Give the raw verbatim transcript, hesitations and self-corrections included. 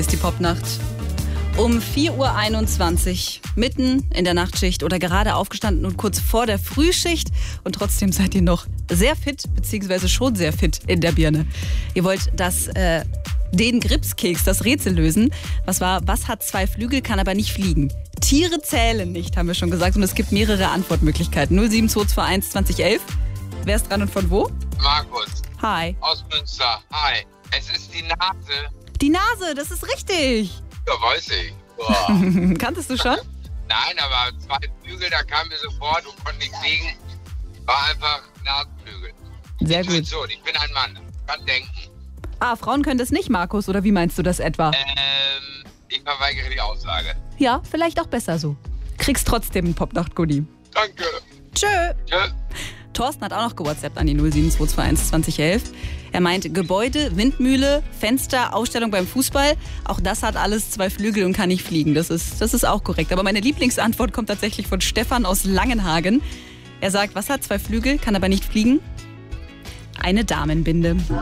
Ist die Popnacht. Um vier Uhr einundzwanzig, mitten in der Nachtschicht oder gerade aufgestanden und kurz vor der Frühschicht. Und trotzdem seid ihr noch sehr fit, beziehungsweise schon sehr fit in der Birne. Ihr wollt das, äh, den Gripskeks, das Rätsel lösen. Was war, was hat zwei Flügel, kann aber nicht fliegen? Tiere zählen nicht, haben wir schon gesagt. Und es gibt mehrere Antwortmöglichkeiten. null sieben zwei zwei eins zwanzig elf. Wer ist dran und von wo? Markus. Hi. Aus Münster. Hi. Es ist die Nase. Die Nase, das ist richtig. Ja, weiß ich. Boah. Kanntest du schon? Nein, aber zwei Flügel, da kam mir sofort und konnte nicht fliegen. War einfach Nasenflügel. Sehr gut. Intuition. Ich bin ein Mann. Kann denken. Ah, Frauen können das nicht, Markus, oder wie meinst du das etwa? Ähm, ich verweigere die Aussage. Ja, vielleicht auch besser so. Kriegst trotzdem einen Popnacht-Goodie. Danke. Tschö. Tschö. Thorsten hat auch noch gewhatsappt an die null sieben zwei zwei eins zwanzig elf. Er meint Gebäude, Windmühle, Fenster, Ausstellung beim Fußball. Auch das hat alles zwei Flügel und kann nicht fliegen. Das ist, das ist auch korrekt. Aber meine Lieblingsantwort kommt tatsächlich von Stefan aus Langenhagen. Er sagt, was hat zwei Flügel, kann aber nicht fliegen? Eine Damenbinde.